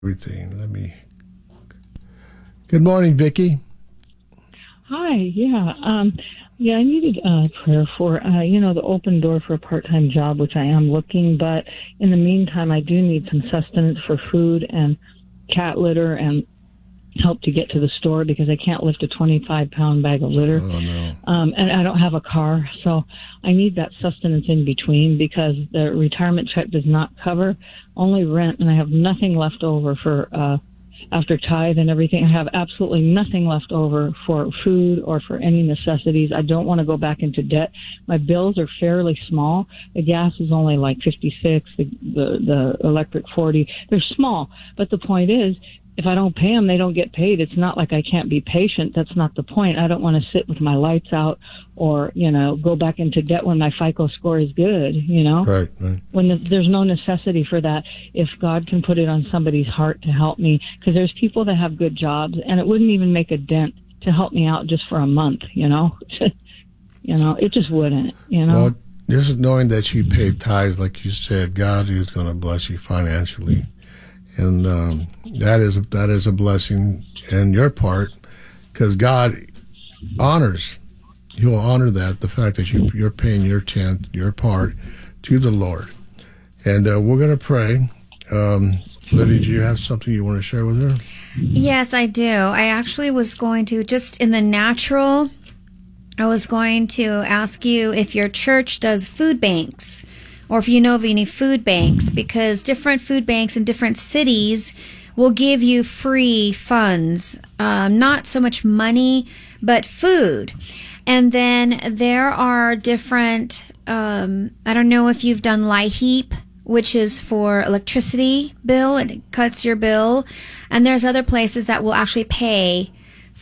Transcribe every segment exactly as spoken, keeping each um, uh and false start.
everything. Let me. Good morning, Vicki. Hi. Yeah. Um, yeah, I needed uh, prayer for, uh, you know, the open door for a part-time job, which I am looking. But in the meantime, I do need some sustenance for food and cat litter and help to get to the store because I can't lift a twenty-five pound bag of litter. Oh, no. Um, and I don't have a car. So I need that sustenance in between because the retirement check does not cover only rent. And I have nothing left over for, uh, after tithe and everything. I have absolutely nothing left over for food or for any necessities. I don't want to go back into debt. My bills are fairly small. The gas is only like fifty-six, the, the, the electric forty. They're small. But the point is, if I don't pay them, they don't get paid. It's not like I can't be patient. That's not the point. I don't want to sit with my lights out or, you know, go back into debt when my FICO score is good, you know? Right, right. When the, there's no necessity for that, if God can put it on somebody's heart to help me. Because there's people that have good jobs, and it wouldn't even make a dent to help me out just for a month, you know? you know, it just wouldn't, you know? Well, this is knowing that you pay tithes, like you said, God is going to bless you financially. And um, that is that is a blessing in your part, because God honors, He will honor that, the fact that you, you're paying your tenth, your part, to the Lord. And uh, we're going to pray. Um, Lydia, do you have something you want to share with her? Yes, I do. I actually was going to, just in the natural, I was going to ask you if your church does food banks, or if you know of any food banks, because different food banks in different cities will give you free funds, um, not so much money, but food. And then there are different, um, I don't know if you've done LIHEAP, which is for electricity bill, and it cuts your bill. And there's other places that will actually pay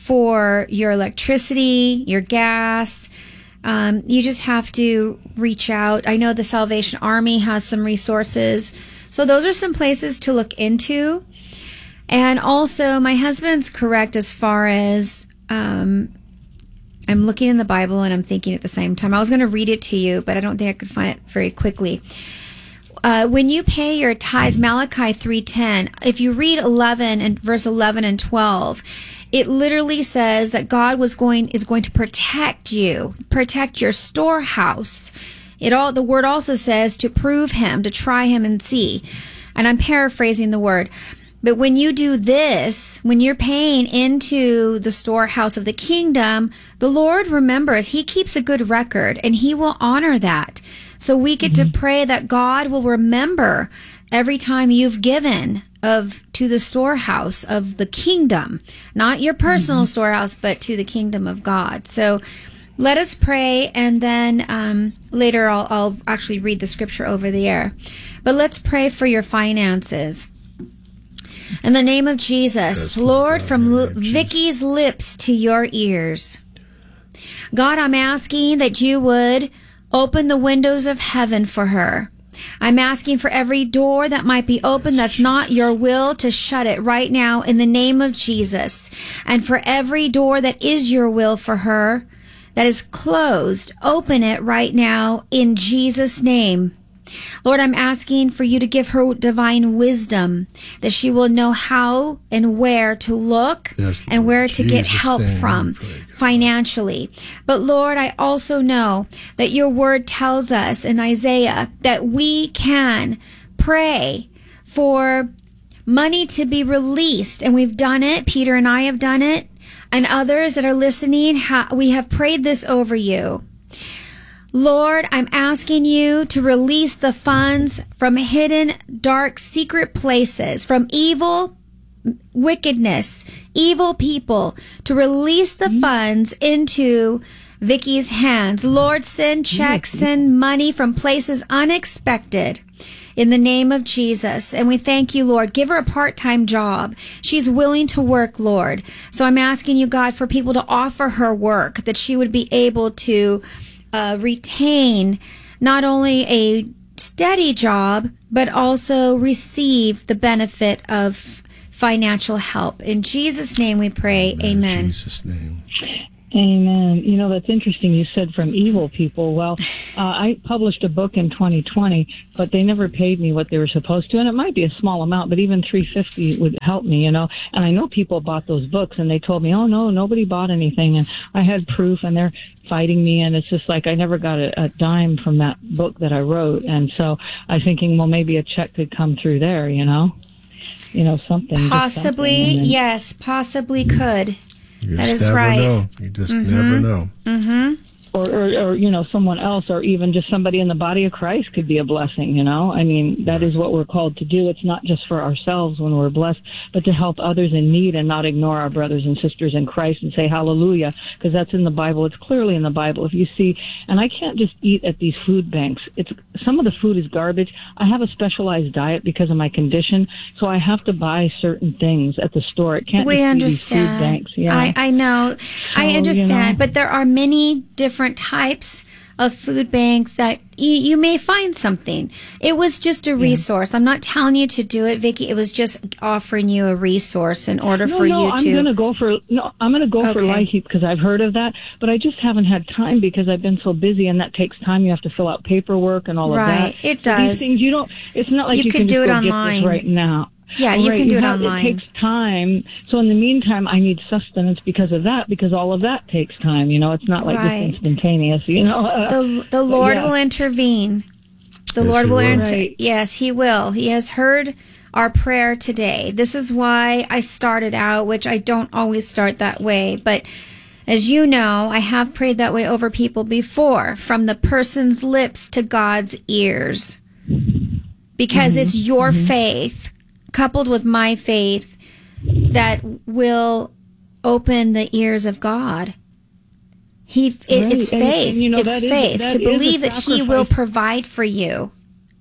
for your electricity, your gas. Um, you just have to reach out. I know the Salvation Army has some resources. So those are some places to look into. And also, my husband's correct as far as, um, I'm looking in the Bible and I'm thinking at the same time. I was going to read it to you, but I don't think I could find it very quickly. Uh, when you pay your tithes, Malachi three ten, if you read eleven and verse eleven and twelve, it literally says that God was going is going to protect you, protect your storehouse. It all the word also says to prove Him, to try Him and see. And I'm paraphrasing the word. But when you do this, when you're paying into the storehouse of the kingdom, the Lord remembers. He keeps a good record, and He will honor that. So we get mm-hmm. to pray that God will remember every time you've given of to the storehouse of the kingdom, not your personal mm-hmm. storehouse, but to the kingdom of God. So let us pray, and then um, later I'll, I'll actually read the scripture over the air. But let's pray for your finances. In the name of Jesus, Lord, from L- Vicki's lips to your ears. God, I'm asking that you would open the windows of heaven for her. I'm asking for every door that might be open that's not your will to shut it right now in the name of Jesus. And for every door that is your will for her that is closed, open it right now in Jesus' name. Lord, I'm asking for you to give her divine wisdom, that she will know how and where to look yes, and where to Jesus get help name, from financially. But Lord, I also know that your word tells us in Isaiah that we can pray for money to be released. And we've done it. Peter and I have done it. And others that are listening, ha- we have prayed this over you. Lord, I'm asking you to release the funds from hidden, dark, secret places, from evil, wickedness, evil people, to release the funds into Vicki's hands. Lord, send checks, send money from places unexpected in the name of Jesus. And we thank you, Lord. Give her a part-time job. She's willing to work, Lord. So I'm asking you, God, for people to offer her work, that she would be able to Uh, retain not only a steady job, but also receive the benefit of financial help. In Jesus' name we pray. Amen. In Jesus' name. Amen. You know, that's interesting. You said from evil people. Well, uh, I published a book in twenty twenty, but they never paid me what they were supposed to. And it might be a small amount, but even three hundred fifty dollars would help me, you know. And I know people bought those books and they told me, oh, no, nobody bought anything. And I had proof and they're fighting me. And it's just like I never got a, a dime from that book that I wrote. And so I'm thinking, well, maybe a check could come through there, you know, you know, something. Possibly, something. Then, yes, possibly could. You that just is never right. know. You just mm-hmm. never know. Mm-hmm. Or, or, or, you know, someone else, or even just somebody in the body of Christ could be a blessing, you know? I mean, that is what we're called to do. It's not just for ourselves when we're blessed, but to help others in need and not ignore our brothers and sisters in Christ and say hallelujah, because that's in the Bible. It's clearly in the Bible. If you see, and I can't just eat at these food banks. It's some of the food is garbage. I have a specialized diet because of my condition, so I have to buy certain things at the store. It can't we just understand. be these food banks. Yeah. I, I know. So, I understand, you know, but there are many different types of food banks that you, you may find something. It was just a resource. I'm not telling you to do it, Vicki. It was just offering you a resource in order no, for no, you I'm to. Gonna go for, no, I'm going to go Okay. for Life Heap because I've heard of that, but I just haven't had time because I've been so busy, and that takes time. You have to fill out paperwork and all Right, of that. it So does. These things you don't. It's not like You you, can can do just it go online. get this right now. Yeah, you Right, can do it have- online. It takes time. So in the meantime, I need sustenance because of that, because all of that takes time. You know, it's not like Right. just instantaneous. You know, the the Lord yeah. will intervene. The Yes, Lord he will will. inter- Right. Yes, he will. He has heard our prayer today. This is why I started out, which I don't always start that way, but as you know, I have prayed that way over people before, from the person's lips to God's ears. Because Mm-hmm. it's your faith coupled with my faith that will open the ears of God. He, it, Right. it's And- faith. and, you know, it's that is- faith that to is a believe that He will sacrifice. provide for you.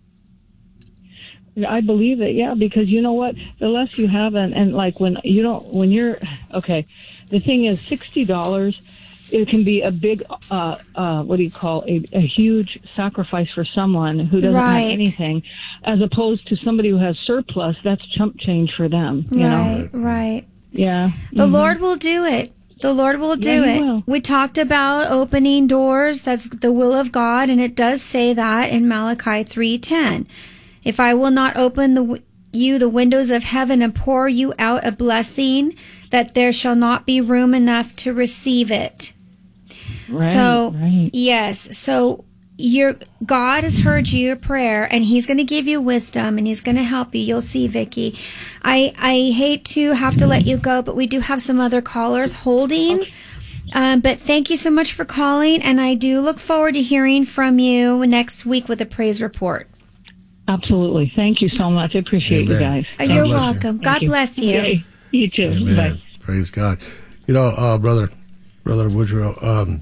I believe it, yeah, because you know what? The less you have, and, and like when you don't, when you're, okay, the thing is sixty dollars, it can be a big, uh, uh, what do you call, a, a huge sacrifice for someone who doesn't Right. have anything, as opposed to somebody who has surplus, that's chump change for them, you know? Right, right. Yeah. The Mhm. Lord will do it. The Lord will do Yeah, He it. will. We talked about opening doors. That's the will of God, and it does say that in Malachi three ten. If I will not open the w- you the windows of heaven and pour you out a blessing, that there shall not be room enough to receive it. Right, so right. yes, so your God has heard your prayer, and He's going to give you wisdom, and He's going to help you. You'll see, Vicki. I I hate to have to let you go, but we do have some other callers holding. Um, but thank you so much for calling, and I do look forward to hearing from you next week with a praise report. Absolutely. Thank you so much. I appreciate Amen. you guys. Uh, God You're bless you. welcome. Thank God you. bless you. Okay. You too. Amen. Bye. Praise God. You know, uh, brother, brother Woodrow. Um,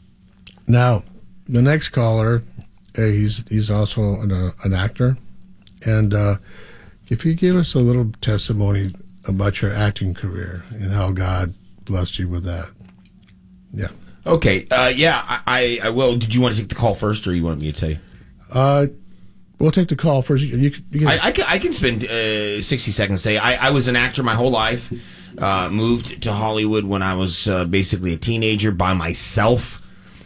now, the next caller, uh, he's he's also an, uh, an actor, and uh, if you give us a little testimony about your acting career and how God blessed you with that. Yeah. Okay. Uh, yeah, I, I, I will. Did you want to take the call first, or you want me to tell you? Uh, we'll take the call first. You, you, you can, I, I can, I can spend uh, sixty seconds. Say I, I was an actor my whole life. Uh, moved to Hollywood when I was uh, basically a teenager by myself,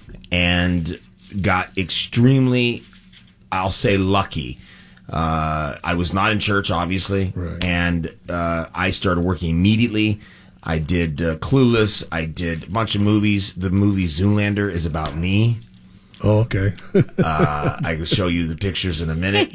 and got extremely, I'll say, lucky. Uh, I was not in church, obviously, Right. and uh, I started working immediately. I did uh, Clueless. I did a bunch of movies. The movie Zoolander is about me. oh, okay. Uh, I can show you the pictures in a minute.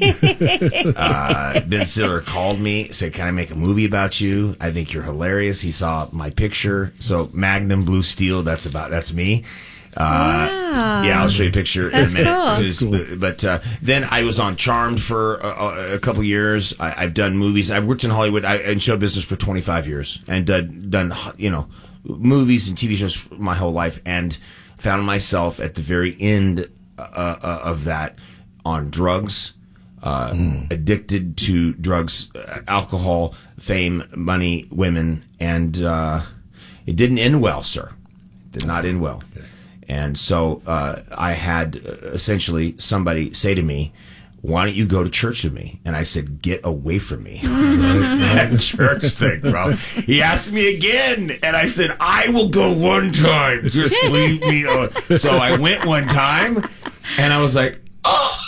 Uh, Ben Stiller called me, said, "Can I make a movie about you? I think you're hilarious." He saw my picture. So Magnum Blue Steel, that's about that's me. Uh, Wow. Yeah, I'll show you a picture That's in a minute. cool. Just- That's cool. But uh, then I was on Charmed for a, a, a couple years. I, I've done movies. I've worked in Hollywood I, in show business for twenty-five years and done, done you know movies and T V shows my whole life, and found myself at the very end uh, uh, of that on drugs. Uh, Mm. addicted to drugs, uh, alcohol, fame, money, women, and uh, it didn't end well, sir. It did not end well. And so uh, I had uh, essentially somebody say to me, why don't you go to church with me? And I said, get away from me. That church thing, bro. He asked me again, and I said, I will go one time. Just leave me alone. So I went one time, and I was like, oh,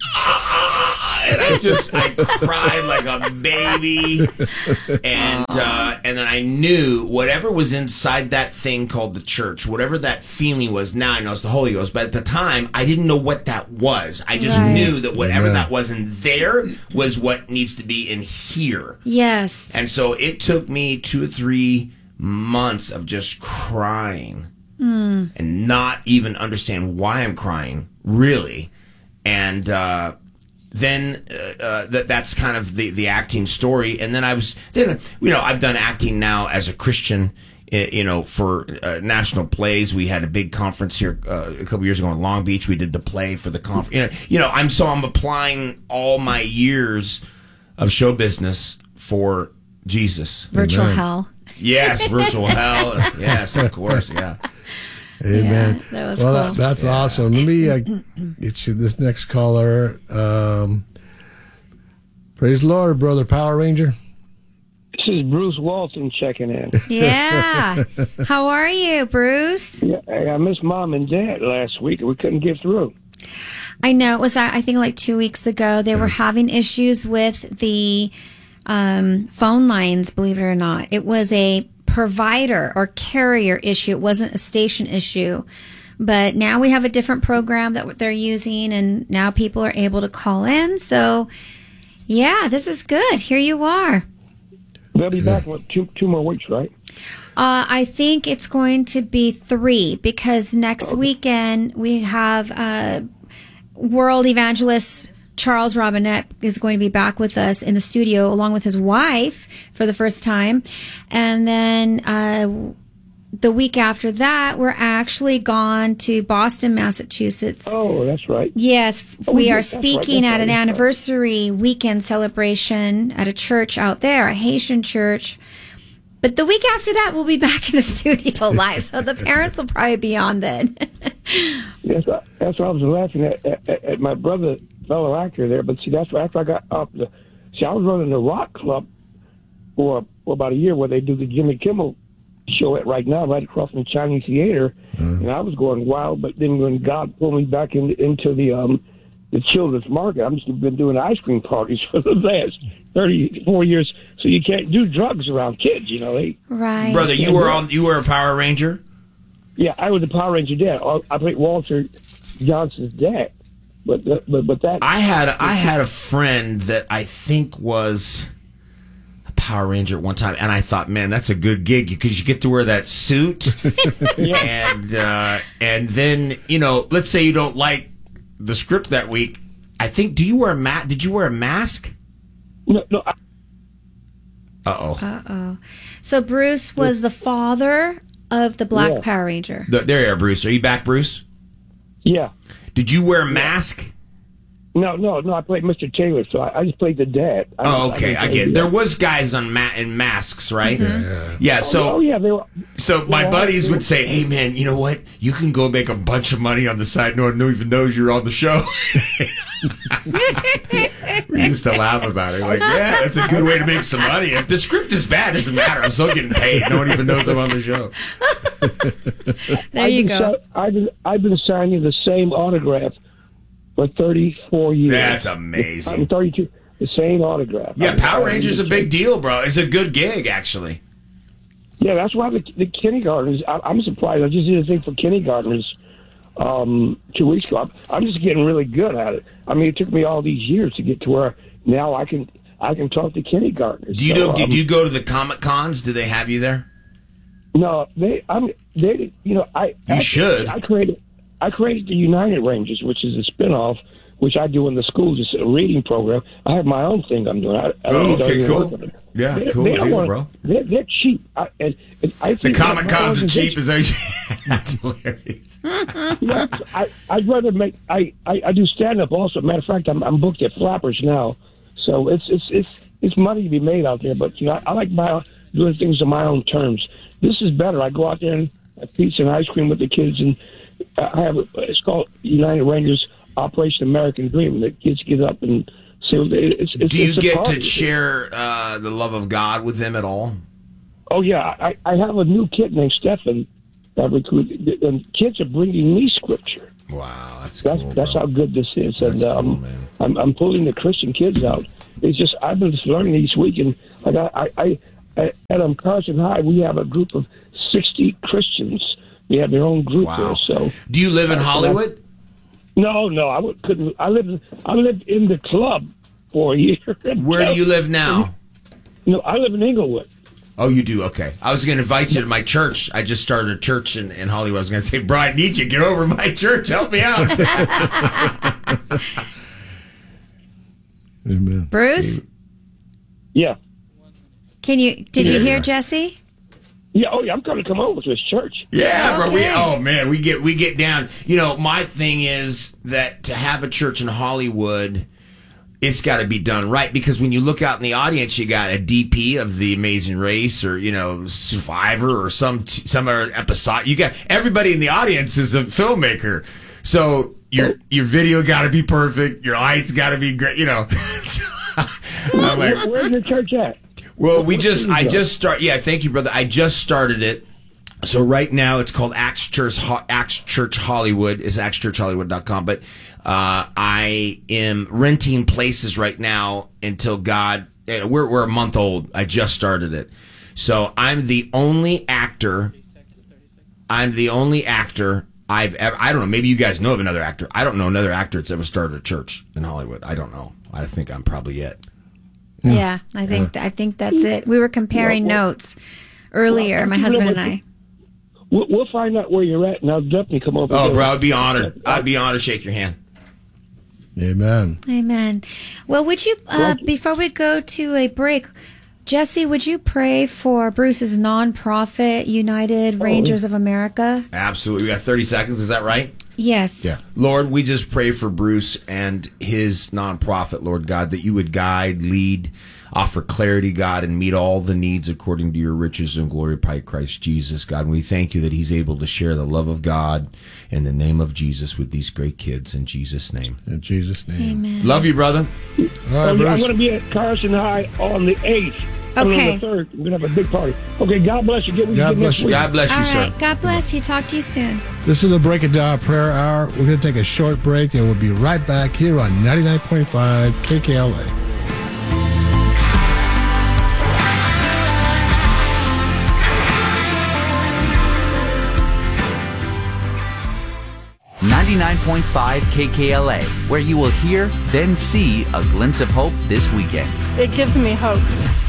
and I just, I cried like a baby. And, uh, and then I knew whatever was inside that thing called the church, whatever that feeling was, now I know it's the Holy Ghost. But at the time, I didn't know what that was. I just Right. knew that whatever Amen. that was in there was what needs to be in here. Yes. And so it took me two or three months of just crying and not even understand why I'm crying, really. And, uh, then uh, uh, that that's kind of the, the acting story. And then I was then you know I've done acting now as a Christian, uh, you know, for uh, national plays. We had a big conference here uh, a couple years ago in Long Beach. We did the play for the conference. You know, you know, I'm so I'm applying all my years of show business for Jesus. Virtual Amen. hell. Yes, virtual hell. Yes, of course. Yeah. Amen. Yeah, that was well, cool. that, that's awesome. Let me uh, get you this next caller. Um, praise the Lord, brother Power Ranger. This is Bruce Walton checking in. Yeah. How are you, Bruce? Yeah, hey, I missed Mom and Dad last week. We couldn't get through. I know. It was, I think, like two weeks ago. They were having issues with the um, phone lines, believe it or not. It was a provider or carrier issue. It wasn't a station issue. But now we have a different program that they're using, and now people are able to call in. So, yeah, this is good. Here you are. They'll be back in two, two more weeks, right? Uh, I think it's going to be three because next weekend we have uh, world evangelist Charles Robinette is going to be back with us in the studio along with his wife for the first time. And then uh, the week after that, we're actually gone to Boston, Massachusetts. Oh, that's right. Yes, Oh, we yes, are that's right, speaking that's at an right. anniversary weekend celebration at a church out there, a Haitian church. But the week after that, we'll be back in the studio live, so the parents will probably be on then. Yes, I- that's why I was laughing at, at, at my brother, fellow actor there. But see, that's why after I got up, the, see, I was running the rock club for, for about a year where they do the Jimmy Kimmel show at right now, right across from the Chinese Theater, and I was going wild. But then when God pulled me back in, into the um, the children's market, I've just been doing ice cream parties for the last thirty-four years. So you can't do drugs around kids, you know. They, Right. Brother, you were on you were a Power Ranger? yeah, I was the Power Ranger dad. I I played Walter Johnson's dad, but but but that I had I had a friend that I think was a Power Ranger at one time, and I thought, man, that's a good gig because you get to wear that suit, and uh, and then you know, let's say you don't like the script that week. I think, do you wear a ma- Did you wear a mask? no no. I, Uh oh. Uh-oh. So Bruce was the father of the Black Yeah. Power Ranger. There you are, Bruce. Are you back, Bruce? yeah. Did you wear a mask? No, no, no. I played Mister Taylor, so I, I just played the dad. I, Oh, okay, didn't I play get it. the- There was guys on ma- in masks, right? Yeah. So. oh yeah, they were. So my Well, buddies I- would say, "Hey man, you know what? You can go make a bunch of money on the side. No one even knows you're on the show." We used to laugh about it. Like, yeah, that's a good way to make some money. If the script is bad, it doesn't matter. I'm still getting paid. No one even knows I'm on the show. There I've you been go. si- I've been I've been signing the same autograph for thirty-four years. That's I'm amazing. thirty-two. The same autograph. Yeah, I'm- Power I'm Rangers a just- big deal, bro. It's a good gig, actually. Yeah, that's why the, the kindergartners. I, I'm surprised. I just did a thing for kindergartners um, two weeks ago. I'm, I'm just getting really good at it. I mean, it took me all these years to get to where now I can I can talk to kindergartners. Do you So, do? um, Do you go to the Comic Cons? Do they have you there? No, they. I'm. They. You know, I. You I, should. I created. I created the United Rangers, which is a spinoff, which I do in the schools. It's a reading program. I have my own thing I'm doing. I, I Oh, don't okay, even cool. work with them. Yeah, They- cool they don't deal, wanna- bro. They're, they're cheap. I, and, and I The think Comic that my Cons are cheap. organization- Is that that's hilarious? Yeah, I, I'd rather make. I, I, I do stand up also. Matter of fact, I'm, I'm booked at Flappers now, so it's it's it's it's money to be made out there. But you know, I, I like my doing things on my own terms. This is better. I go out there and have pizza and ice cream with the kids, and I have a, it's called United Rangers Operation American Dream. The kids get up and say, it's, it's, do you it's a get party. to share uh, the love of God with them at all? Oh, yeah. I, I have a new kid named Stephen that recruited, and kids are bringing me scripture. Wow, that's That's cool, that's bro. how good this is. That's And um, cool, man. I'm I'm pulling the Christian kids out. It's just I've been just learning each week, and like I I, I at um, Carson High, we have a group of sixty Christians. We have their own group Wow. there. So Do you live in Hollywood? no, no, I would, couldn't. I lived I lived in the club for a year. Where do you live now? No, I live in Inglewood. Oh, you do? Okay. I was going to invite you to my church. I just started a church in, in Hollywood. I was going to say, bro, I need you. Get over to my church. Help me out. Amen. Bruce, Yeah, can you? Did you Yeah. hear Jesse? yeah. Oh, yeah. I'm going to come over to his church. Yeah, bro. We, Okay. oh, man. We get, we get down. You know, my thing is that to have a church in Hollywood, it's got to be done right, because when you look out in the audience, you got a D P of The Amazing Race, or you know, Survivor, or some some other episode. You got everybody in the audience is a filmmaker, so your your video got to be perfect, your lights got to be great. You know, So, I'm like, Where, where's your church at? well, we just I go? just start. Yeah, thank you, brother. I just started it. So right now it's called Acts Church Ho- Acts Church Hollywood. It's acts church hollywood dot com. But uh, I am renting places right now until God. We're we're a month old. I just started it, so I'm the only actor. I'm the only actor I've ever. I don't know. Maybe you guys know of another actor. I don't know another actor that's ever started a church in Hollywood. I don't know. I think I'm probably it. Yeah, I think I think that's it. We were comparing notes earlier, my husband and I. We'll, we'll find out where you're at, and I'll definitely come over. Oh, there. bro, I'd be honored. I'd be honored to shake your hand. Amen. Amen. Well, would you, uh, before we go to a break, Jesse, would you pray for Bruce's nonprofit, United Rangers of America? Absolutely. We got thirty seconds. Is that right? Yes. Yeah. Lord, we just pray for Bruce and his nonprofit, Lord God, that you would guide, lead, offer clarity, God, and meet all the needs according to your riches and glory by Christ Jesus, God. And we thank you that he's able to share the love of God in the name of Jesus with these great kids, in Jesus' name. In Jesus' name. Amen. Love you, brother. All right, Oh, yeah, I'm Bruce. going to be at Carson High on the eighth. And Okay. on the third, we're going to have a big party. Okay, God bless you. Get with God you bless next you. week. God bless you, All sir. right. God bless you. Talk to you soon. This is the Break It Down Prayer Hour. We're going to take a short break, and we'll be right back here on ninety-nine point five K K L A. ninety-nine point five K K L A, where you will hear, then see a glimpse of hope this weekend. It gives me hope.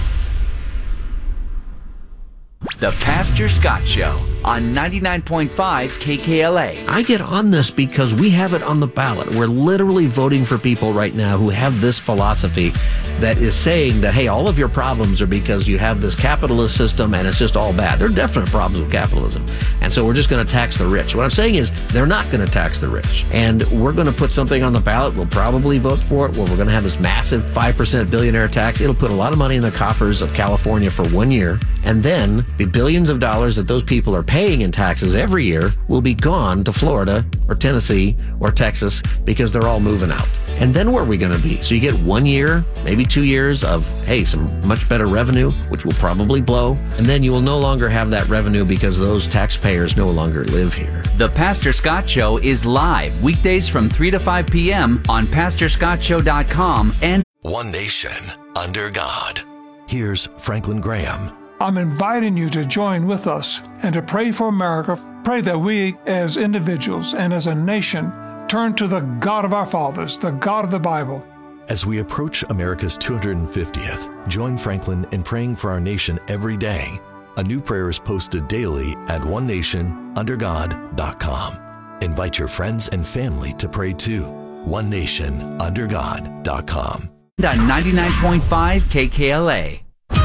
The Pastor Scott Show on ninety-nine point five K K L A. I get on this because we have it on the ballot. We're literally voting for people right now who have this philosophy that is saying that, hey, all of your problems are because you have this capitalist system and it's just all bad. There are definite problems with capitalism. And so we're just going to tax the rich. What I'm saying is they're not going to tax the rich. And we're going to put something on the ballot. We'll probably vote for it where we're going to have this massive five percent billionaire tax. It'll put a lot of money in the coffers of California for one year. And then the billions of dollars that those people are paying in taxes every year will be gone to Florida or Tennessee or Texas because they're all moving out. And then where are we going to be? So you get one year, maybe two years of, hey, some much better revenue, which will probably blow. And then you will no longer have that revenue because those taxpayers no longer live here. The Pastor Scott Show is live weekdays from three to five p.m. on pastor scott show dot com and One Nation under God. Here's Franklin Graham. I'm inviting you to join with us and to pray for America. Pray that we as individuals and as a nation turn to the God of our fathers, the God of the Bible. As we approach America's two hundred fiftieth, join Franklin in praying for our nation every day. A new prayer is posted daily at one nation under god dot com. Invite your friends and family to pray too. one nation under god dot com. on ninety-nine point five K K L A.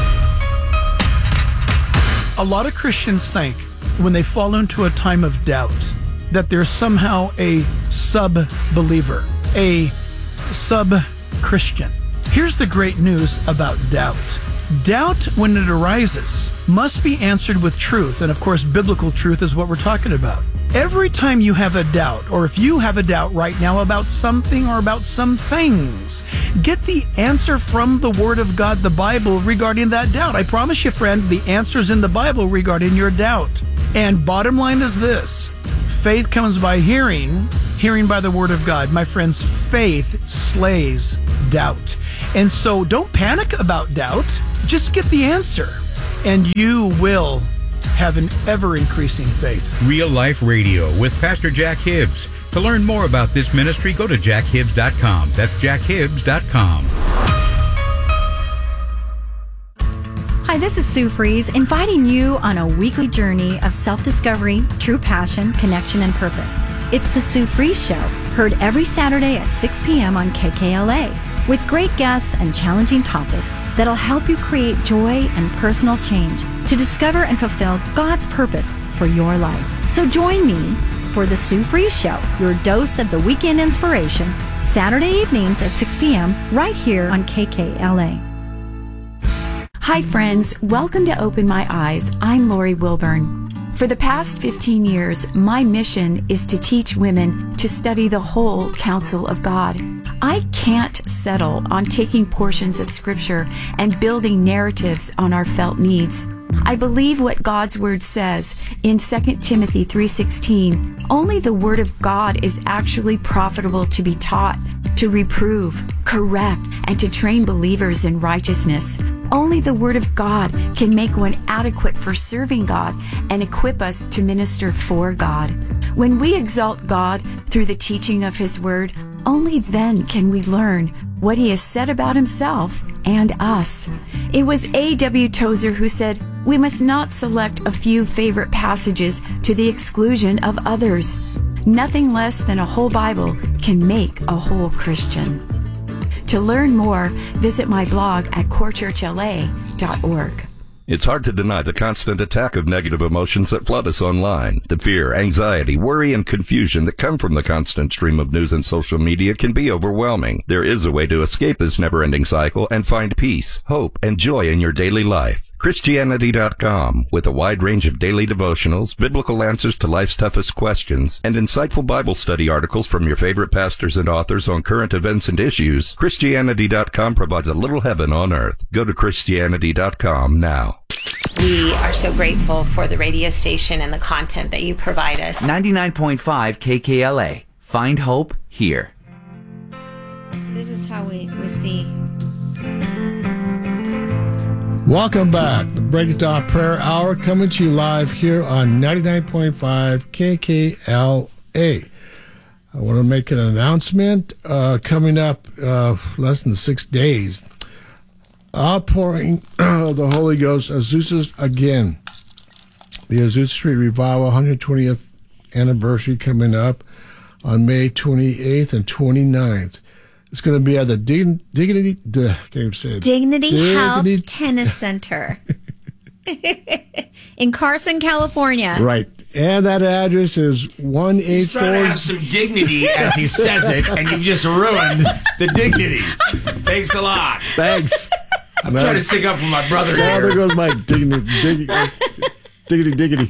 A lot of Christians think when they fall into a time of doubt that they're somehow a sub-believer, a sub-Christian. Here's the great news about doubt. Doubt, when it arises, must be answered with truth. And of course, biblical truth is what we're talking about. Every time you have a doubt, or if you have a doubt right now about something or about some things, get the answer from the Word of God, the Bible, regarding that doubt. I promise you, friend, the answer's in the Bible regarding your doubt. And bottom line is this: faith comes by hearing, hearing by the Word of God. My friends, faith slays doubt. And so don't panic about doubt. Just get the answer, and you will have an ever-increasing faith. Real Life Radio with Pastor Jack Hibbs. To learn more about this ministry, go to jack hibbs dot com. That's jack hibbs dot com. Hi, this is Sue Fries, inviting you on a weekly journey of self-discovery, true passion, connection, and purpose. It's the Sue Fries Show, heard every Saturday at six p.m. on K K L A, with great guests and challenging topics that'll help you create joy and personal change to discover and fulfill God's purpose for your life. So join me for the Sue Fries Show, your dose of the weekend inspiration, Saturday evenings at six p.m. right here on K K L A. Hi friends, welcome to Open My Eyes. I'm Lori Wilburn. For the past fifteen years, my mission is to teach women to study the whole counsel of God. I can't settle on taking portions of Scripture and building narratives on our felt needs. I believe what God's Word says in Second Timothy three sixteen. Only the Word of God is actually profitable to be taught, to reprove, correct, and to train believers in righteousness. Only the Word of God can make one adequate for serving God and equip us to minister for God. When we exalt God through the teaching of His Word, only then can we learn what He has said about Himself and us. It was A W Tozer who said, "We must not select a few favorite passages to the exclusion of others. Nothing less than a whole Bible can make a whole Christian." To learn more, visit my blog at core church l a dot org. It's hard to deny the constant attack of negative emotions that flood us online. The fear, anxiety, worry, and confusion that come from the constant stream of news and social media can be overwhelming. There is a way to escape this never-ending cycle and find peace, hope, and joy in your daily life. Christianity dot com, with a wide range of daily devotionals, biblical answers to life's toughest questions, and insightful Bible study articles from your favorite pastors and authors on current events and issues, Christianity dot com provides a little heaven on earth. Go to Christianity dot com now. We are so grateful for the radio station and the content that you provide us. ninety-nine point five K K L A. Find hope here. This is how we, we see. Welcome back. The Break It Down Prayer Hour coming to you live here on ninety-nine point five K K L A. I want to make an announcement uh, coming up uh, less than six days. Outpouring of the Holy Ghost, Azusa again. The Azusa Street Revival one hundred twentieth anniversary coming up on May twenty-eighth and twenty-ninth. It's going to be at the Dig- Dignity, D- can't even say it. Dignity, Dignity Health Tennis Center in Carson, California. Right. And that address is one eight four. He's trying to have some dignity as he says it, and you've just ruined the dignity. Thanks a lot. Thanks. I'm trying to stick up for my brother now here. There goes my dignity. Dignity. Diggity, diggity.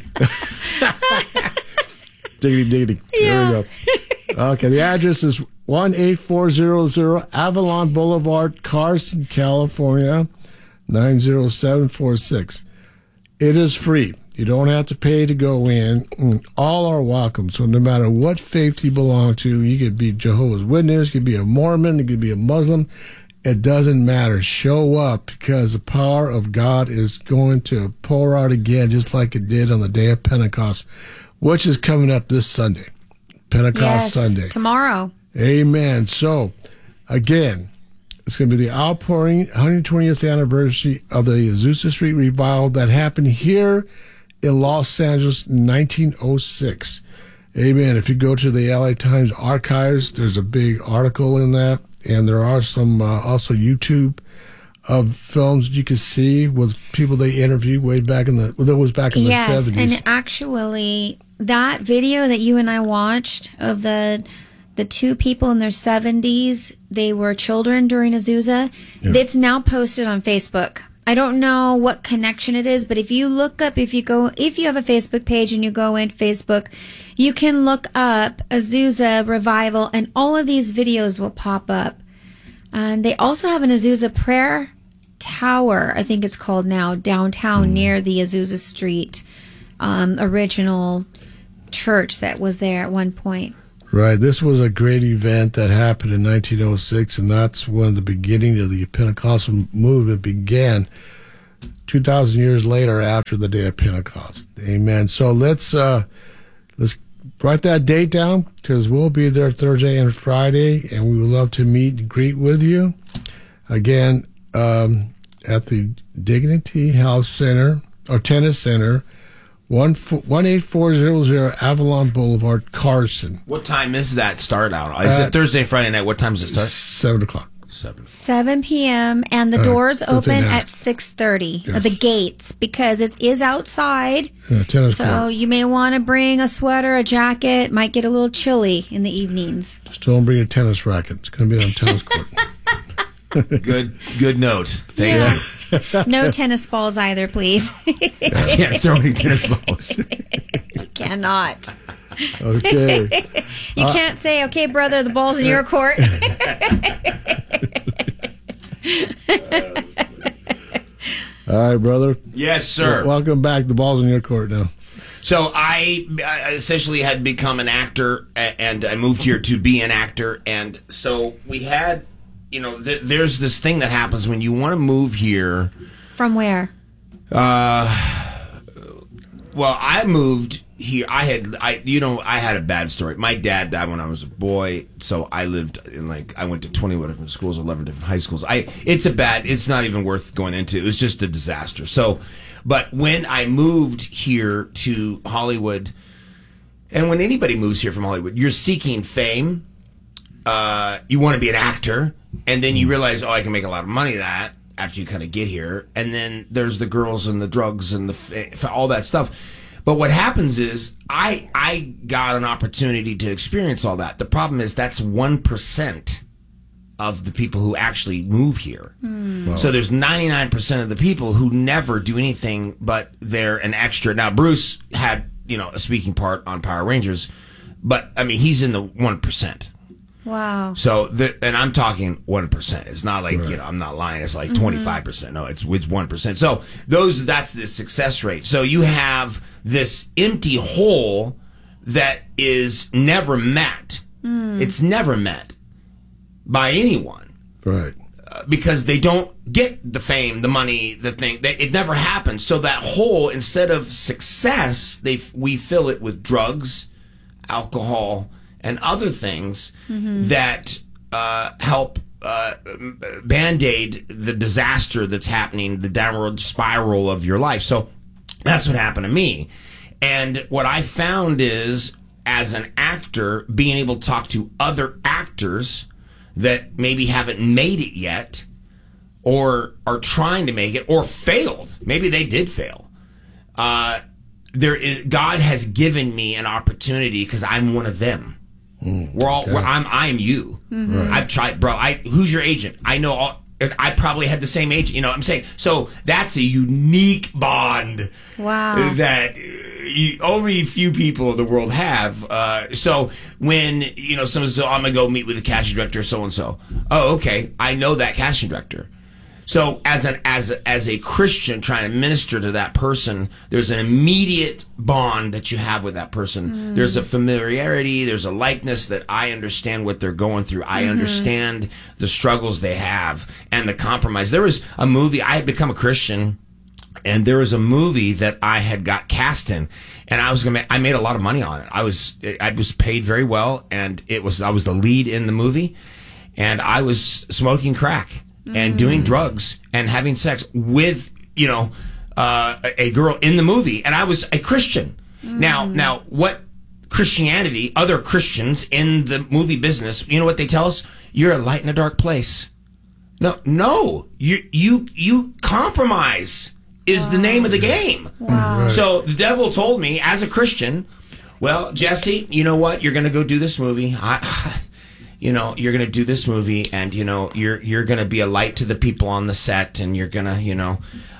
Diggity, diggity. Yeah. There we go. Okay, the address is one eight four zero zero Avalon Boulevard, Carson, California, nine zero seven four six. It is free. You don't have to pay to go in. All are welcome. So no matter what faith you belong to, you could be Jehovah's Witness, you could be a Mormon, you could be a Muslim. It doesn't matter. Show up, because the power of God is going to pour out again, just like it did on the day of Pentecost, which is coming up this Sunday. Pentecost Yes, Sunday. Tomorrow. Amen. So, again, it's going to be the outpouring one hundred twentieth anniversary of the Azusa Street Revival that happened here in Los Angeles in nineteen oh six. Amen. If you go to the L A Times archives, there's a big article in that. And there are some uh, also YouTube of films you can see with people they interviewed way back in the, well, that was back in yes, the seventies. Yes, and actually, that video that you and I watched of the the two people in their seventies, they were children during Azusa, yeah. It's now posted on Facebook. I don't know what connection it is, but if you look up, if you go, if you have a Facebook page and you go into Facebook, you can look up Azusa Revival and all of these videos will pop up. And they also have an Azusa Prayer Tower, I think it's called now, downtown mm. near the Azusa Street um, original church that was there at one point. Right. This was a great event that happened in nineteen oh six, and that's when the beginning of the Pentecostal movement began two thousand years later after the day of Pentecost. Amen. So let's uh, let's write that date down because we'll be there Thursday and Friday, and we would love to meet and greet with you. Again, um, at the Dignity Health Center or Tennis Center, one eight four zero zero Avalon Boulevard, Carson. What time is that start out? Is At it Thursday, Friday night? What time does it start? Seven o'clock. Seven. seven p.m. and the Uh, doors that's open an at ask. six thirty. Yes. The gates, because it is outside. Yeah, tennis So court. you may want to bring a sweater, a jacket. Might get a little chilly in the evenings. Just don't bring a tennis racket. It's going to be on tennis court. Good, good note. Thank Yeah. you. No tennis balls either, please. I can't throw any tennis balls. You cannot. Okay. You Uh, can't say, "Okay, brother, the ball's in your court." All right, brother. Yes, sir. Well, welcome back. The ball's in your court now. So I, I essentially had become an actor, a- and I moved here to be an actor. And so we had, you know, th- there's this thing that happens when you want to move here. From where? Uh, well, I moved here. I had, I, you know, I had a bad story. My dad died when I was a boy, so I lived in like I went to twenty-one different schools, eleven different high schools. I, it's a bad. It's not even worth going into. It was just a disaster. So, but when I moved here to Hollywood, and when anybody moves here from Hollywood, you're seeking fame. Uh, you want to be an actor, and then you realize, oh, I can make a lot of money that. After you kind of get here, and then there's the girls and the drugs and the f- all that stuff. But what happens is I I got an opportunity to experience all that. The problem is that's one percent of the people who actually move here. Mm. Wow. So there's ninety-nine percent of the people who never do anything but they're an extra. Now Bruce had, you know, a speaking part on Power Rangers, but I mean he's in the one percent. Wow. So, the, and I'm talking one percent. It's not like, right. you know, I'm not lying. It's like Mm-hmm. twenty-five percent. No, it's, it's one percent. So, those, that's the success rate. So, you have this empty hole that is never met. Mm. It's never met by anyone. Right. Uh, because they don't get the fame, the money, the thing. They, it never happens. So, that hole, instead of success, they we fill it with drugs, alcohol, and other things Mhm. that uh, help uh, band-aid the disaster that's happening, the downward spiral of your life. So that's what happened to me. And what I found is, as an actor, being able to talk to other actors that maybe haven't made it yet or are trying to make it or failed. Maybe they did fail. Uh, there is, God has given me an opportunity because I'm one of them. Mm, We're all. okay. We're, I'm. I'm you. Mhm. Right. I've tried, bro. I. Who's your agent? I know all. I probably had the same agent. You know what I'm saying? So that's a unique bond Wow. that uh, you, only a few people in the world have. Uh, so when, you know, someone says, oh, I'm going to go meet with the casting director, so and so. Oh, okay. I know that casting director. So as an as a, as a Christian trying to minister to that person, there's an immediate bond that you have with that person. Mm. There's a familiarity, there's a likeness that I understand what they're going through. I Mhm. understand the struggles they have and the compromise. There was a movie, I had become a Christian, and there was a movie that I had got cast in, and I was gonna. I made a lot of money on it. I was I was paid very well, and it was I was the lead in the movie, and I was smoking crack and Mm. doing drugs and having sex with, you know, uh, a, a girl in the movie, and I was a Christian. Now, now, what Christianity, other Christians in the movie business, you know what they tell us? You're a light in a dark place. No, no, you you you compromise is the name of the game. Wow. So the devil told me as a Christian, well, Jesse, you know what? You're going to go do this movie. I, you know, you're going to do this movie, and you know, you're you're going to be a light to the people on the set, and you're going to, you know,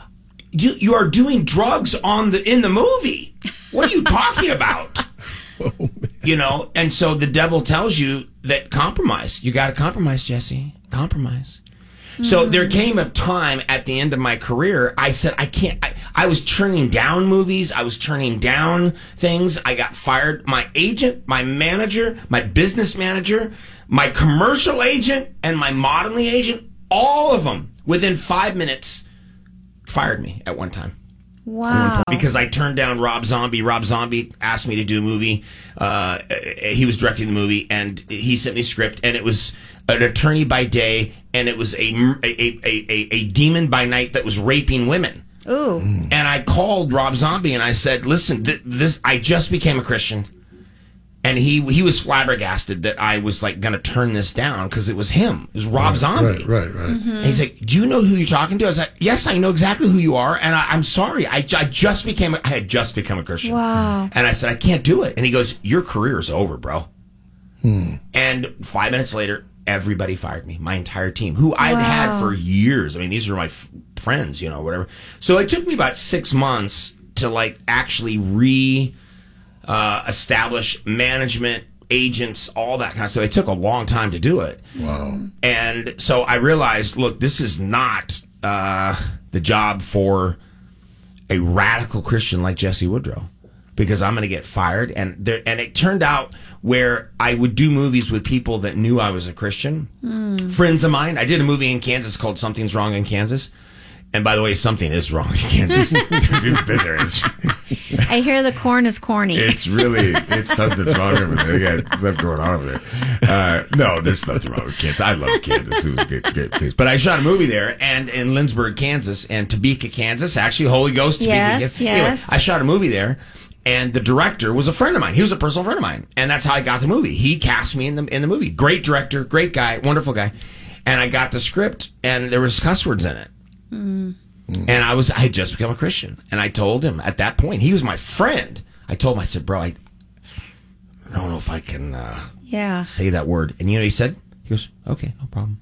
you you are doing drugs on the in the movie. What are you talking about? Oh, you know, and so the devil tells you that compromise. You got to compromise, Jesse. Compromise. Mm-hmm. So there came a time at the end of my career, I said, I can't, I, I was turning down movies. I was turning down things. I got fired. My agent, my manager, my business manager, my commercial agent, and my modeling agent, all of them within five minutes fired me at one time. Wow. Because I turned down Rob Zombie. Rob Zombie asked me to do a movie. Uh, he was directing the movie, and he sent me a script, and it was an attorney by day, and it was a, a, a, a, a demon by night that was raping women. Ooh. And I called Rob Zombie, and I said, listen, th- this I just became a Christian. And he he was flabbergasted that I was like going to turn this down because it was him. It was Rob right, Zombie. Right, right, right. Mm-hmm. And he's like, do you know who you're talking to? I was like, yes, I know exactly who you are. And I, I'm sorry. I, I just became, a, I had just become a Christian. Wow. And I said, I can't do it. And he goes, your career is over, bro. Hmm. And five minutes later, everybody fired me, my entire team, who I'd Wow. had for years. I mean, these are my f- friends, you know, whatever. So it took me about six months to like actually re uh, establish management, agents, all that kind of stuff. It took a long time to do it. Wow. And so I realized, look, this is not uh, the job for a radical Christian like Jesse Woodrow, because I'm going to get fired. And there, and it turned out where I would do movies with people that knew I was a Christian, Mm. friends of mine. I did a movie in Kansas called Something's Wrong in Kansas. And by the way, something is wrong in Kansas. If you've been there, it's, I hear the corn is corny. it's really, it's something's wrong over there. They got stuff going on over there. Uh, no, there's nothing wrong with Kansas. I love Kansas. It was a good, good place. But I shot a movie there, and in Lindsborg, Kansas, and Topeka, Kansas. Actually, Holy Ghost, Topeka, Yes, Kansas. yes. Anyway, I shot a movie there, and the director was a friend of mine. He was a personal friend of mine, and that's how I got the movie. He cast me in the in the movie. Great director, great guy, wonderful guy. And I got the script, and there was cuss words in it. Mm. And I was, I had just become a Christian. And I told him at that point, he was my friend. I told him, I said, bro, I don't know if I can uh, Yeah. say that word. And you know, he said, he goes, okay, no problem.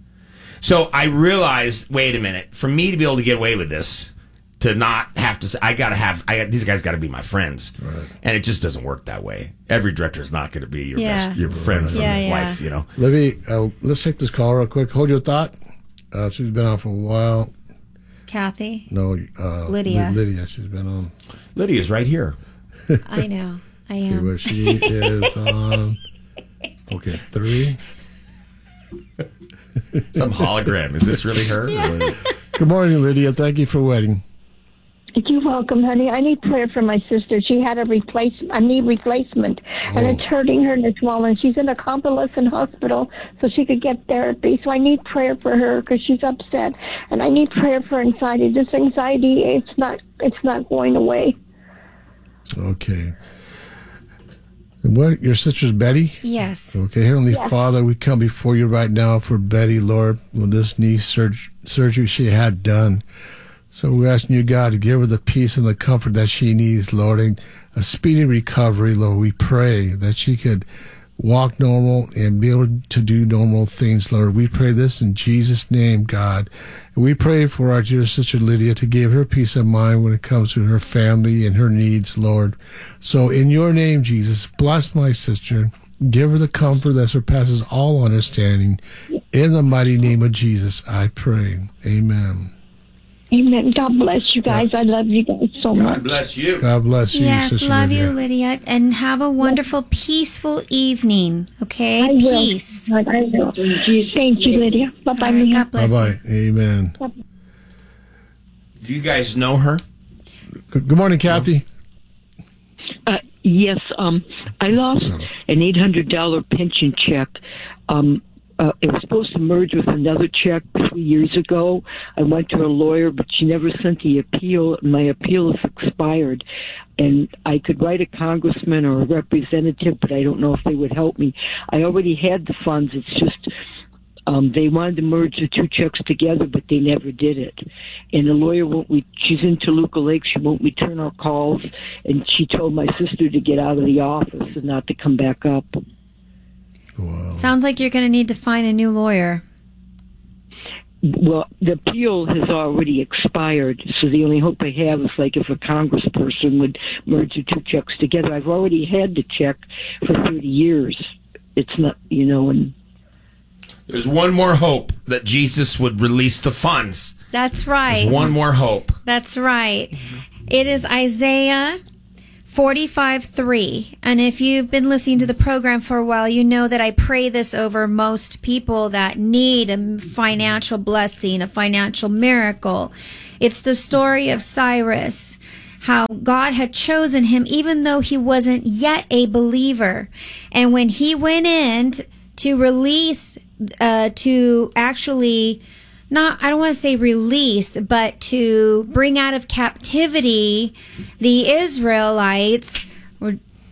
So I realized, wait a minute, for me to be able to get away with this, to not have to say, I got to have, I got, these guys got to be my friends. Right. And it just doesn't work that way. Every director is not going to be your Yeah. best, your friend from Yeah, yeah. life, you know. Libby, uh, let's take this call real quick. Hold your thought. Uh, she's been on for a while. Kathy? No, uh, Lydia. Lydia, she's been on. Lydia's right here. I know. I Okay, am. but she is on. Okay, three. Some hologram. Is this really her? Yeah. Good morning, Lydia. Thank you for waiting. You're welcome, honey. I need prayer for my sister. She had a replace a knee replacement, and Oh. it's hurting her and it's swollen. She's in a convalescent hospital so she could get therapy. So I need prayer for her because she's upset, and I need prayer for anxiety. This anxiety, it's not, it's not going away. Okay. And what? Your sister's Betty? Yes. Okay, Heavenly Yes. Father, we come before you right now for Betty, Lord, with this knee surg- surgery she had done. So we're asking you, God, to give her the peace and the comfort that she needs, Lord, and a speedy recovery, Lord. We pray that she could walk normal and be able to do normal things, Lord. We pray this in Jesus' name, God. And we pray for our dear sister Lydia to give her peace of mind when it comes to her family and her needs, Lord. So in your name, Jesus, bless my sister. Give her the comfort that surpasses all understanding. In the mighty name of Jesus, I pray. Amen. Amen. God bless you guys. I love you guys so much. God bless you. God bless you, Yes, Sister love Lydia. you, Lydia, and have a wonderful, peaceful evening. Okay, I will. peace. I will. Thank you, Lydia. Bye bye, All right, Mia. God bless you. Bye-bye. Amen. Do you guys know her? Good good morning, Kathy. Uh, yes, um, I lost an eight hundred dollars pension check. Um, uh, it was supposed to merge with another check three years ago. I went to a lawyer, but she never sent the appeal. My appeal is expired. And I could write a congressman or a representative, but I don't know if they would help me. I already had the funds. It's just um, they wanted to merge the two checks together, but they never did it. And the lawyer won't. Re- she's in Toluca Lake. She won't return our calls, and she told my sister to get out of the office and not to come back up. Wow. Sounds like you're going to need to find a new lawyer. Well, the appeal has already expired, so the only hope I have is like if a congressperson would merge the two checks together. I've already had the check for thirty years. It's not, you know, and there's one more hope that Jesus would release the funds. That's right. There's one more hope. That's right. It is Isaiah forty-five three. And if you've been listening to the program for a while, you know that I pray this over most people that need a financial blessing, a financial miracle. It's the story of Cyrus, how God had chosen him even though he wasn't yet a believer. And when he went in to release, uh, to actually... Not, I don't want to say release, but to bring out of captivity the Israelites. Or,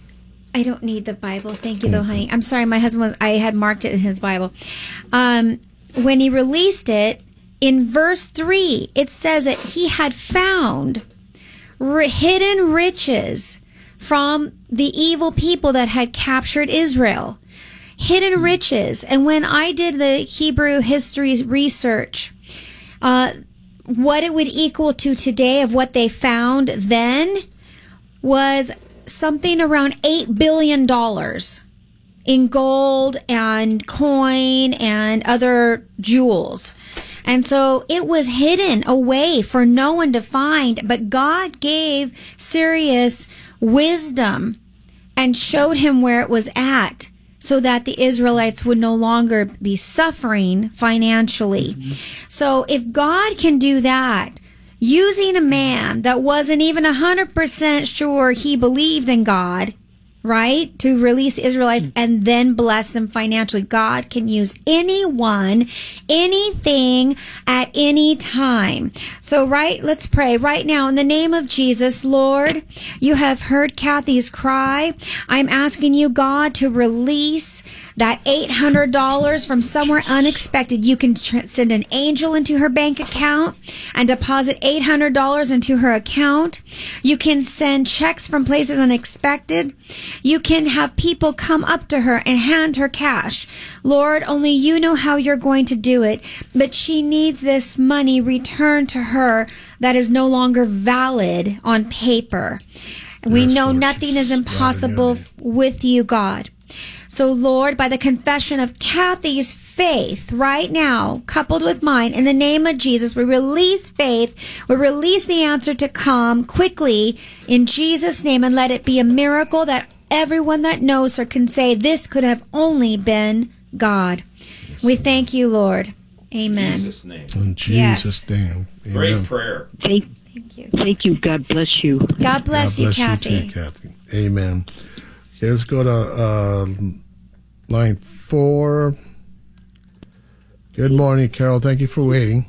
I don't need the Bible. Thank you, though, honey. I'm sorry, my husband was, I had marked it in his Bible. Um, when he released it, in verse three, it says that he had found r- hidden riches from the evil people that had captured Israel. Hidden riches. And when I did the Hebrew history research, uh, what it would equal to today of what they found then was something around eight billion dollars in gold and coin and other jewels. And so it was hidden away for no one to find, but God gave Cyrus wisdom and showed him where it was at, so that the Israelites would no longer be suffering financially. Mm-hmm. So if God can do that, using a man that wasn't even one hundred percent sure he believed in God, right, to release Israelites and then bless them financially, God can use anyone, anything, at any time. So, right, let's pray right now in the name of Jesus. Lord, you have heard Kathy's cry. I'm asking you, God, to release that eight hundred dollars from somewhere unexpected. You can tr- send an angel into her bank account and deposit eight hundred dollars into her account. You can send checks from places unexpected. You can have people come up to her and hand her cash. Lord, only you know how you're going to do it, but she needs this money returned to her that is no longer valid on paper. We Yes, know Lord nothing Jesus, is impossible with you, God. So, Lord, by the confession of Kathy's faith right now, coupled with mine, in the name of Jesus, we release faith. We release the answer to come quickly in Jesus' name, and let it be a miracle that everyone that knows her can say, this could have only been God. We thank you, Lord. Amen. In Jesus' name. In Jesus' name. Amen. Great prayer. Thank, thank you. Thank you. God bless you. God bless God you, bless Kathy. You too, Kathy. Amen. Okay, let's go to uh, line four. Good morning, Carol. Thank you for waiting.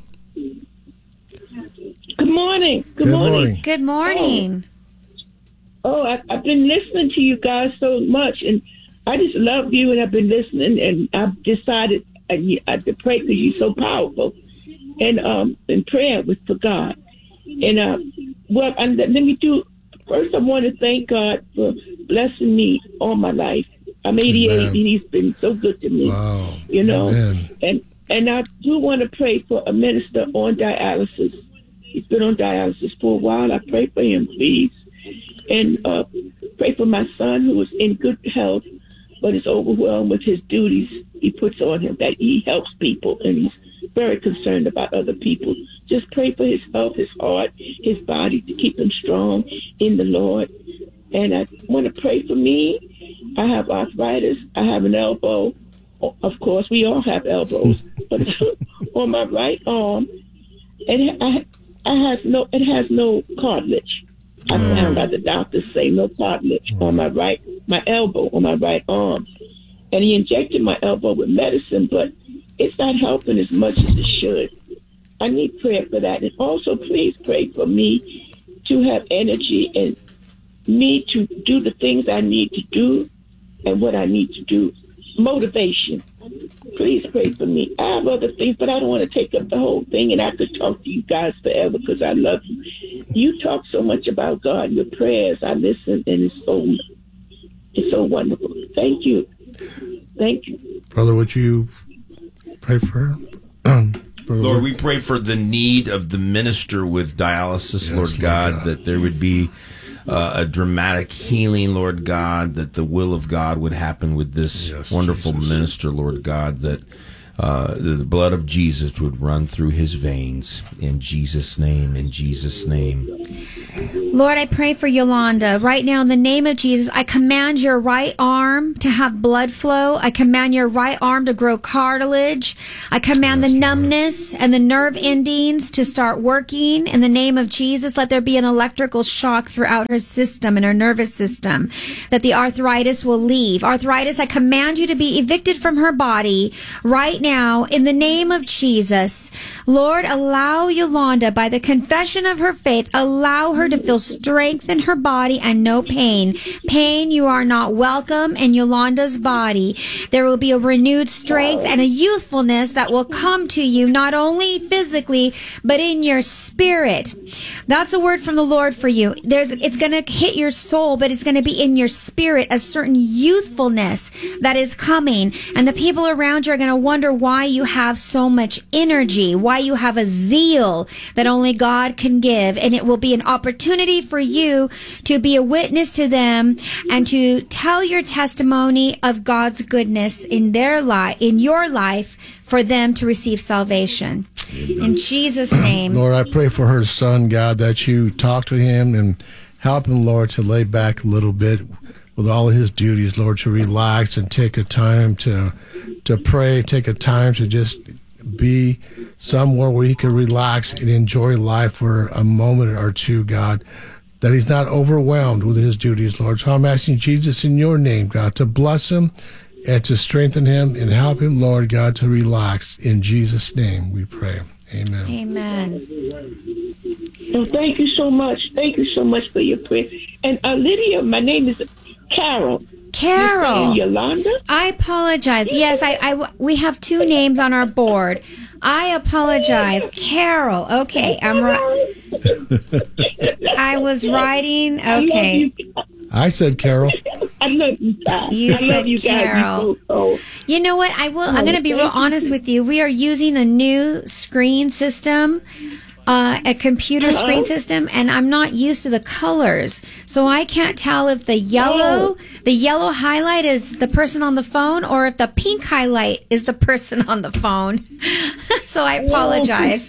Good morning. Good, Good morning. morning. Good morning. Oh, I, I've been listening to you guys so much, and I just love you, and I've been listening, and I've decided I, I have to pray because you're so powerful, and um, in prayer with for God. And uh, well, and let me do. First, I want to thank God for blessing me all my life. I'm eighty-eight, Amen. and He's been so good to me. Wow. You know, Amen. and and I do want to pray for a minister on dialysis. He's been on dialysis for a while. I pray for him, please, and uh, pray for my son who is in good health, but is overwhelmed with his duties he puts on him. That he helps people, and he's very concerned about other people. Just pray for his health, his heart, his body, to keep him strong in the Lord. And I want to pray for me. I have arthritis. I have an elbow. Of course, we all have elbows, but on my right arm, it I, I has no it has no cartilage. I found out the doctors say no cartilage on my right, my elbow on my right arm, and he injected my elbow with medicine, but it's not helping as much as it should. I need prayer for that, and also please pray for me to have energy and me to do the things I need to do and what I need to do. Motivation. Please pray for me. I have other things, but I don't want to take up the whole thing, and I could talk to you guys forever because I love you. You talk so much about God, your prayers. I listen, and it's so, it's so wonderful. Thank you. Thank you. Brother, would you pray for her? Lord, we pray for the need of the minister with dialysis, yes, Lord, God, Lord God, that there would be uh, a dramatic healing, Lord God, that the will of God would happen with this yes, wonderful Jesus. minister, Lord God, that uh, the blood of Jesus would run through his veins. In Jesus' name, in Jesus' name. Lord, I pray for Yolanda. Right now, in the name of Jesus, I command your right arm to have blood flow. I command your right arm to grow cartilage. I command yes, the numbness Lord. and the nerve endings to start working. In the name of Jesus, let there be an electrical shock throughout her system and her nervous system, that the arthritis will leave. Arthritis, I command you to be evicted from her body right now. In the name of Jesus, Lord, allow Yolanda, by the confession of her faith, allow her to feel strength in her body and no pain. Pain, you are not welcome in Yolanda's body. There will be a renewed strength and a youthfulness that will come to you, not only physically, but in your spirit. That's a word from the Lord for you. There's, it's going to hit your soul, but it's going to be in your spirit, a certain youthfulness that is coming. And the people around you are going to wonder why you have so much energy, why you have a zeal that only God can give. And it will be an opportunity for you to be a witness to them and to tell your testimony of God's goodness in their life, in your life, for them to receive salvation. Amen. In Jesus' name. Lord, I pray for her son, God, that you talk to him and help him, Lord, to lay back a little bit with all of his duties, Lord, to relax and take a time to to pray, take a time to just be somewhere where he can relax and enjoy life for a moment or two, God, that he's not overwhelmed with his duties, Lord. So I'm asking Jesus in your name, God, to bless him and to strengthen him and help him, Lord God, to relax. In Jesus' name we pray. Amen. Amen. So thank you so much. Thank you so much for your prayer. And uh, Lydia, my name is Carol. Carol. Yolanda? I apologize. Yes, I, I, we have two names on our board. I apologize. Carol. Okay, I'm right. I was writing. Okay. I said Carol. I love you guys. You I said love you Carol. Guys. So, so. You know what? I will. I'm going to be real honest with you. We are using a new screen system. Uh, a computer uh-huh. screen system, and I'm not used to the colors, so I can't tell if the yellow, oh. the yellow highlight is the person on the phone, or if the pink highlight is the person on the phone. So I apologize.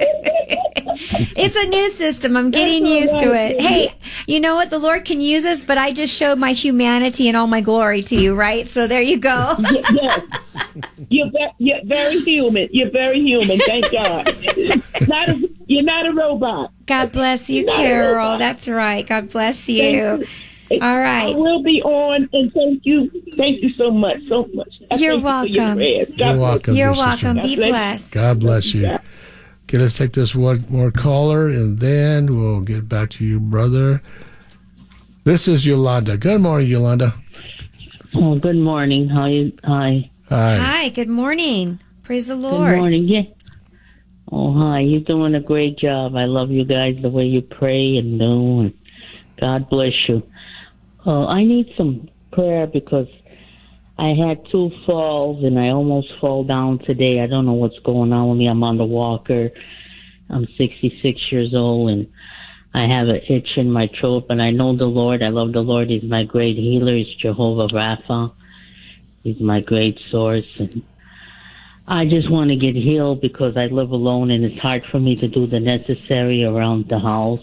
It's a new system. I'm getting used to it. Hey, you know what? The Lord can use us, but I just showed my humanity and all my glory to you, right? So there you go. Yes. You're, ve- you're very human. You're very human. Thank God. Not a, you're not a robot. God bless you, Carol. That's right. God bless you. you. All right. I will be on, and thank you. Thank you so much. So much. I you're welcome. You your you're welcome. You're welcome. Be blessed. God bless you. Okay, let's take this one more caller, and then we'll get back to you, brother. This is Yolanda. Good morning, Yolanda. Oh, good morning. How you? Hi. Hi. Hi. Good morning. Praise the Lord. Good morning. Yeah. Oh, hi. You're doing a great job. I love you guys, the way you pray and do. And God bless you. Uh, I need some prayer because I had two falls and I almost fall down today. I don't know what's going on with me. I'm on the walker. I'm sixty-six years old and I have an itch in my throat, but I know the Lord. I love the Lord. He's my great healer. He's Jehovah Rapha. He's my great source. And I just want to get healed because I live alone and it's hard for me to do the necessary around the house.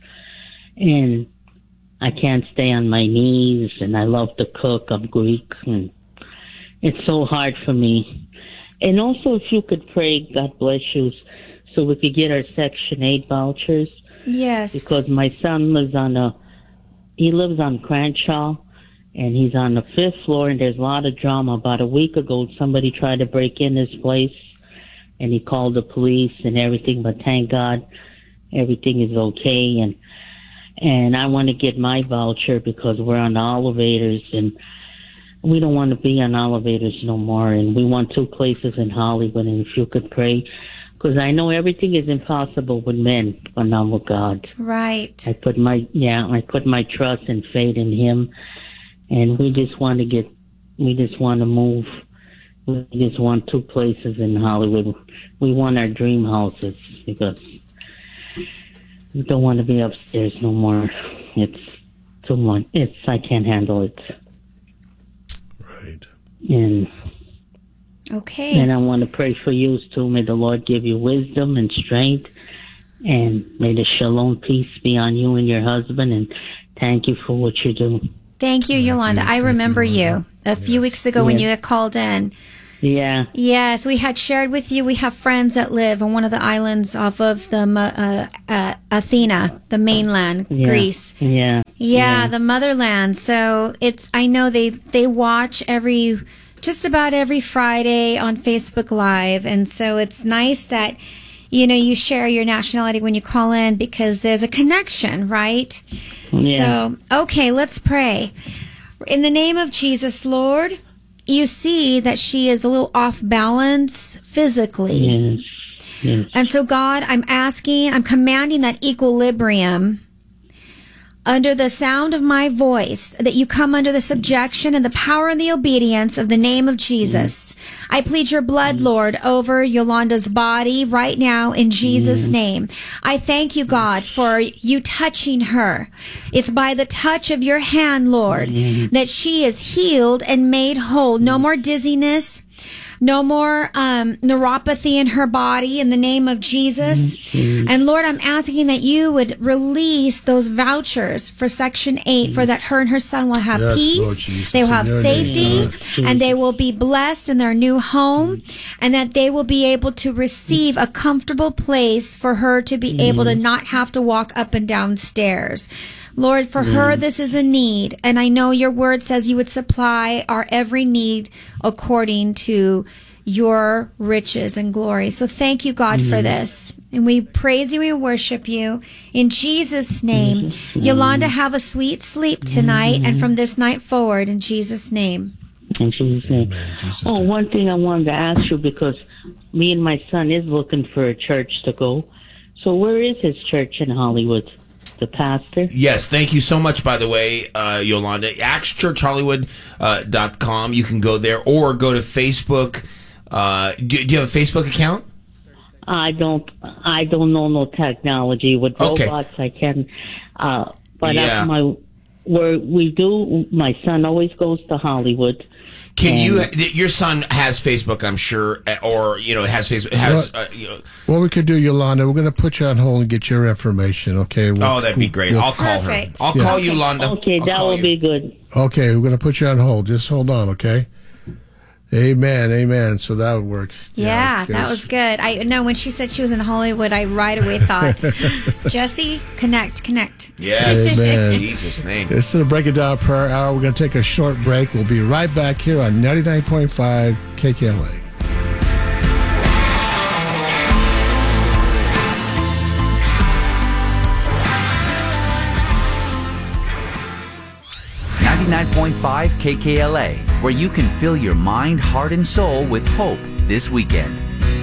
And I can't stay on my knees, and I love to cook. I'm Greek, and it's so hard for me. And also, if you could pray, God bless you, so we could get our Section eight vouchers. Yes. Because my son lives on a, he lives on Crenshaw, and he's on the fifth floor, and there's a lot of drama. About a week ago, somebody tried to break in his place, and he called the police and everything, but thank God, everything is okay. And and I want to get my voucher because we're on the elevators, and we don't want to be on elevators no more, and we want two places in Hollywood, and if you could pray, because I know everything is impossible with men, but not with God. Right. I put my, yeah, I put my trust and faith in Him, and we just want to get we just want to move. We just want two places in Hollywood. We want our dream houses because we don't want to be upstairs no more. It's too much. It's I can't handle it. Right. And okay. And I want to pray for you too. May the Lord give you wisdom and strength, and may the shalom peace be on you and your husband. And thank you for what you do. Thank you, Yolanda. I remember you a few weeks ago when you had called in. Yeah. Yes, we had shared with you. We have friends that live on one of the islands off of the uh, uh, Athena, the mainland, Yeah. Greece. Yeah. Yeah, the motherland. So it's. I know they they watch every, just about every Friday on Facebook Live, and so it's nice that, you know, you share your nationality when you call in because there's a connection, right? Yeah. So okay, let's pray. In the name of Jesus, Lord. You see that she is a little off balance physically. Yes. Yes. And so, God, I'm asking, I'm commanding that equilibrium under the sound of my voice, that you come under the subjection and the power and the obedience of the name of Jesus. I plead your blood, Lord, over Yolanda's body right now in Jesus' name. I thank you, God, for you touching her. It's by the touch of your hand, Lord, that she is healed and made whole. No more dizziness. No more um, neuropathy in her body in the name of Jesus. Mm-hmm. And Lord, I'm asking that you would release those vouchers for Section eight for that her and her son will have Yes, peace. Lord Jesus, they will in have your safety name, Lord. and they will be blessed in their new home and that they will be able to receive a comfortable place for her to be able to not have to walk up and down stairs. Lord, for her, this is a need. And I know your word says you would supply our every need according to your riches and glory. So thank you, God, for this. And we praise you, we worship you. In Jesus' name, Yolanda, have a sweet sleep tonight and from this night forward, in Jesus' name. In Jesus' name. Oh, one thing I wanted to ask you, because me and my son is looking for a church to go. So where is his church in Hollywood? The pastor? Yes, thank you so much, by the way, uh, Yolanda. acts church hollywood dot com. You can go there or go to Facebook. Uh, do, do you have a Facebook account? I don't. I don't know no technology with Okay. robots. I can, uh, but Yeah. I, my where we do. My son always goes to Hollywood. Can you? and- Your son has Facebook, I'm sure, or you know, has Facebook. Has uh, you know, What we could do, Yolanda, we're going to put you on hold and get your information, okay? We'll, oh, that'd be great. we'll- I'll call Perfect. her. I'll Yeah. call you, Yolanda. Okay, I'll that call will you. be good. Okay, we're going to put you on hold. Just hold on, okay? Amen, amen. So that would work. Yeah, that was good. I know when she said she was in Hollywood, I right away thought, Jesse, connect, connect. Yes, Amen. in Jesus' name. This is a Break It Down Prayer Hour. We're going to take a short break. We'll be right back here on ninety-nine point five K K L A. ninety-nine point five K K L A, where you can fill your mind, heart, and soul with hope this weekend.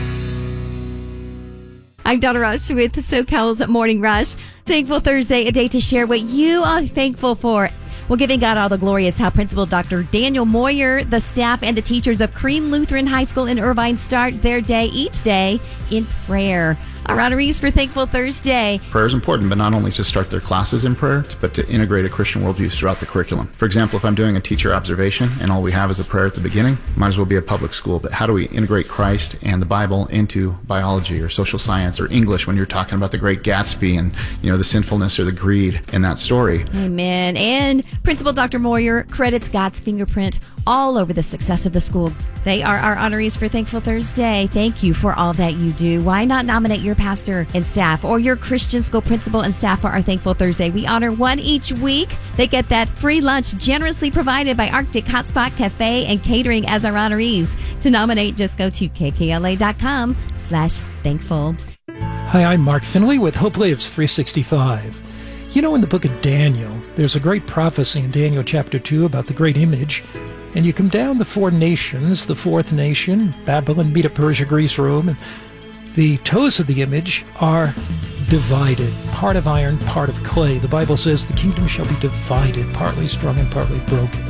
I'm Donna Rush with SoCal's Morning Rush. Thankful Thursday, a day to share what you are thankful for. Well, giving God all the glory is how Principal Doctor Daniel Moyer, the staff, and the teachers of Cream Lutheran High School in Irvine start their day each day in prayer. Our honorees for Thankful Thursday. Prayer is important, but not only to start their classes in prayer, but to integrate a Christian worldview throughout the curriculum. For example, if I'm doing a teacher observation and all we have is a prayer at the beginning, might as well be a public school. But how do we integrate Christ and the Bible into biology or social science or English when you're talking about the Great Gatsby and, you know, the sinfulness or the greed in that story? Amen. And Principal Doctor Moyer credits God's fingerprint all over the success of the school. They are our honorees for Thankful Thursday. Thank you for all that you do. Why not nominate your pastor and staff or your Christian school principal and staff for our Thankful Thursday? We honor one each week. They get that free lunch generously provided by Arctic Hotspot Cafe and Catering as our honorees. To nominate, just go to kkla.com slash thankful. Hi, I'm Mark Finley with Hope Lives three sixty-five. You know, in the book of Daniel, there's a great prophecy in Daniel chapter two about the great image. And you come down the four nations, the fourth nation, Babylon, Medo, Persia, Greece, Rome, and the toes of the image are divided, part of iron, part of clay. The Bible says the kingdom shall be divided, partly strong and partly broken.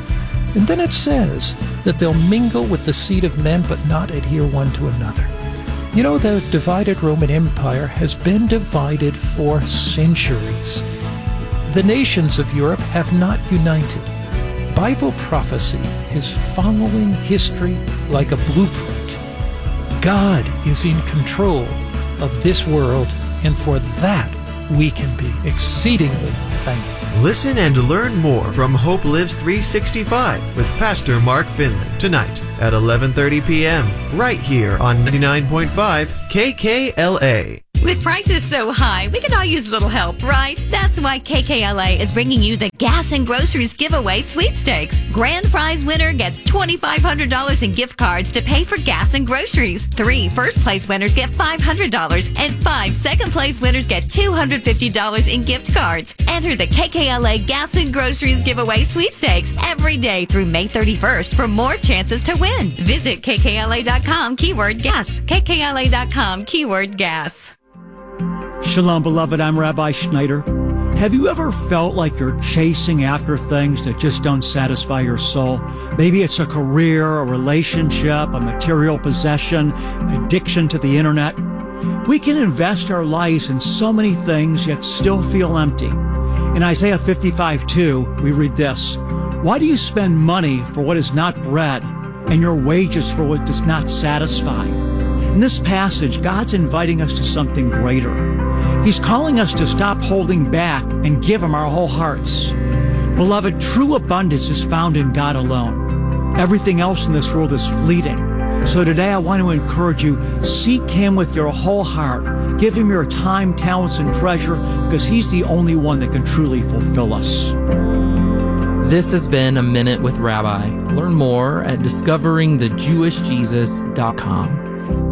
And then it says that they'll mingle with the seed of men but not adhere one to another. You know, the divided Roman Empire has been divided for centuries. The nations of Europe have not united. Bible prophecy is following history like a blueprint. God is in control of this world, and for that we can be exceedingly thankful. Listen and learn more from Hope Lives three sixty-five with Pastor Mark Finley tonight at eleven thirty p.m. right here on ninety-nine point five K K L A. With prices so high, we can all use a little help, right? That's why K K L A is bringing you the Gas and Groceries Giveaway Sweepstakes. Grand prize winner gets two thousand five hundred dollars in gift cards to pay for gas and groceries. Three first place winners get five hundred dollars, and five second place winners get two hundred fifty dollars in gift cards. Enter the K K L A Gas and Groceries Giveaway Sweepstakes every day through May thirty-first for more chances to win. Visit K K L A dot com, keyword gas. K K L A dot com, keyword gas. Shalom, beloved. I'm Rabbi Schneider. Have you ever felt like you're chasing after things that just don't satisfy your soul? Maybe it's a career, a relationship, a material possession, addiction to the internet. We can invest our lives in so many things, yet still feel empty. In Isaiah fifty-five two, we read this: "Why do you spend money for what is not bread, and your wages for what does not satisfy?" In this passage, God's inviting us to something greater. He's calling us to stop holding back and give Him our whole hearts. Beloved, true abundance is found in God alone. Everything else in this world is fleeting. So today I want to encourage you, seek Him with your whole heart. Give Him your time, talents, and treasure, because He's the only one that can truly fulfill us. This has been A Minute with Rabbi. Learn more at discovering the jewish jesus dot com.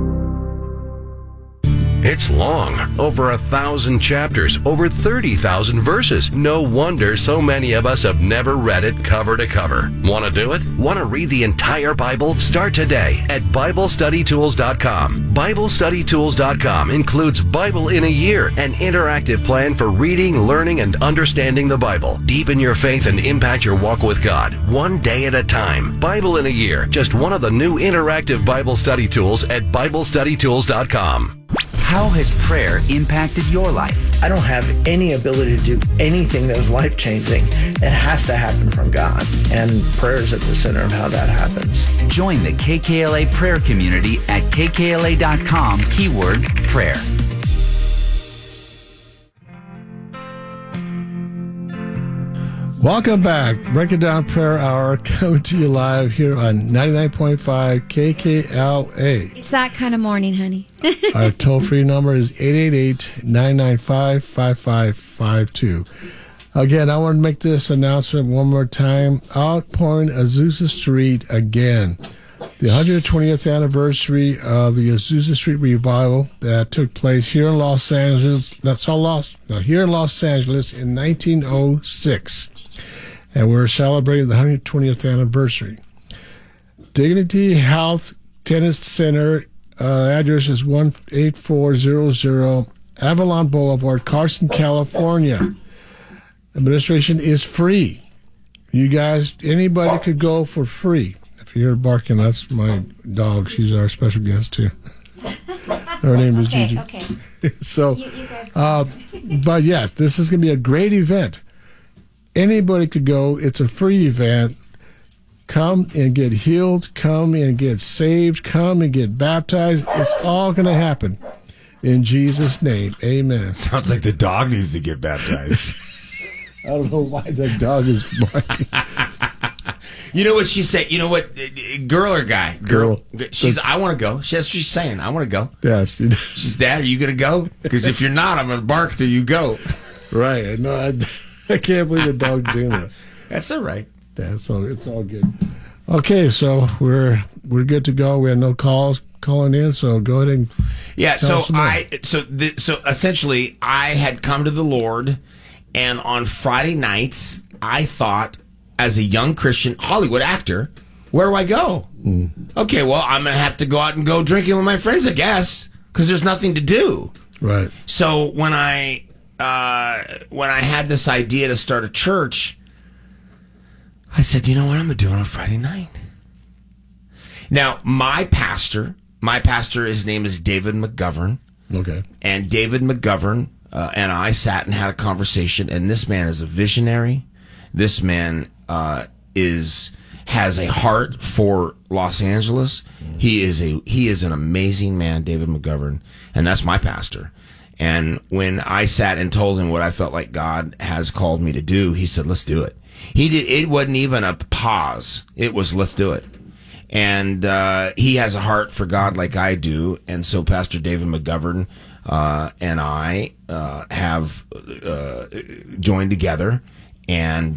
It's long, over a thousand chapters, over thirty thousand verses. No wonder so many of us have never read it cover to cover. Want to do it? Want to read the entire Bible? Start today at Bible Study Tools dot com. Bible Study Tools dot com includes Bible in a Year, an interactive plan for reading, learning, and understanding the Bible. Deepen your faith and impact your walk with God, one day at a time. Bible in a Year, just one of the new interactive Bible study tools at Bible Study Tools dot com. How has prayer impacted your life? I don't have any ability to do anything that is life-changing. It has to happen from God, and prayer is at the center of how that happens. Join the K K L A prayer community at K K L A dot com, keyword prayer. Welcome back. Break It Down Prayer Hour coming to you live here on ninety-nine point five K K L A. It's that kind of morning, honey. Our toll-free number is eight eight eight, nine nine five, five five five two. Again, I want to make this announcement one more time. Outpouring Azusa Street again. The one hundred twentieth anniversary of the Azusa Street revival that took place here in Los Angeles. That's all lost. No, here in Los Angeles in nineteen oh six. And we're celebrating the one hundred twentieth anniversary. Dignity Health Tennis Center, uh, address is one eight four zero zero Avalon Boulevard, Carson, California. Administration is free. You guys, anybody could go for free. If you're barking, that's my dog. She's our special guest, too. Her name is okay, Gigi. Okay. So, you, you guys- uh, but yes, this is going to be a great event. Anybody could go. It's a free event. Come and get healed. Come and get saved. Come and get baptized. It's all going to happen in Jesus' name. Amen. Sounds like the dog needs to get baptized. I don't know why the dog is barking. You know what she said? You know what? Girl or guy? Girl. She's. I want to go. That's what she's saying. I want to go. Yeah, she does. She's, Dad, are you going to go? Because if you're not, I'm going to bark till you go. Right. No, I, I can't believe the dog's doing that. That's all right. That's all. It's all good. Okay, so we're we're good to go. We had no calls calling in, so go ahead and yeah. tell So us some more. I so the, so essentially, I had come to the Lord, and on Friday nights, I thought, as a young Christian Hollywood actor, where do I go? Mm. Okay, well, I'm gonna have to go out and go drinking with my friends, I guess, because there's nothing to do. Right. So when I uh, when I had this idea to start a church, I said, you know what I'm going to do on a Friday night? Now, my pastor, my pastor, his name is David McGovern. Okay. And David McGovern uh, and I sat and had a conversation, and this man is a visionary. This man uh, is has a heart for Los Angeles. Mm. He is a he is an amazing man, David McGovern, and that's my pastor. And when I sat and told him what I felt like God has called me to do, he said, let's do it. He did. It wasn't even a pause. It was, let's do it. And uh, he has a heart for God like I do. And so Pastor David McGovern uh, and I uh, have uh, joined together. And